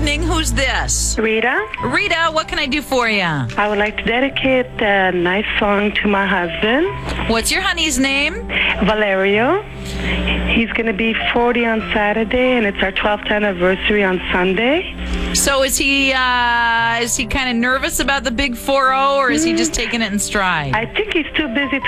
evening. Who's this? Rita, Rita, what can I do for you? I would like to dedicate a nice song to my husband, What's your honey's name? Valerio. He's going to be 40 on Saturday, and it's our 12th anniversary on Sunday. So is he kind of nervous about the big 4-0, or is he just taking it in stride? I think he's too busy